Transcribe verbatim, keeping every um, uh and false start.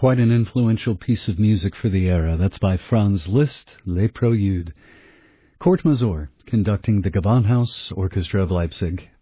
quite an influential piece of music for the era. That's by Franz Liszt, Les Préludes. Kurt Masur, conducting the Gewandhaus Orchestra of Leipzig.